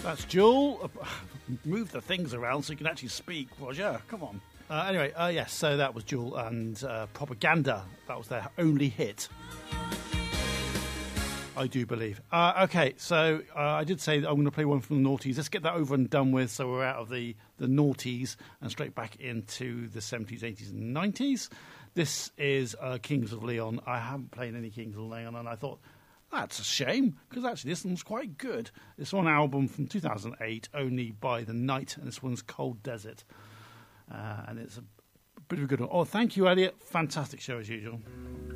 That's Jewel. Move the things around so you can actually speak, Roger. Come on. Anyway, yes, so that was Jewel and Propaganda. That was their only hit, I do believe. Okay, so I did say that I'm going to play one from the noughties. Let's get that over and done with so we're out of the noughties and straight back into the 70s, 80s and 90s. This is Kings of Leon. I haven't played any Kings of Leon, and I thought, that's a shame, because actually this one's quite good. This one album from 2008, Only by the Night, and this one's Cold Desert. And it's a bit of a good one. Oh, thank you, Elliot. Fantastic show as usual.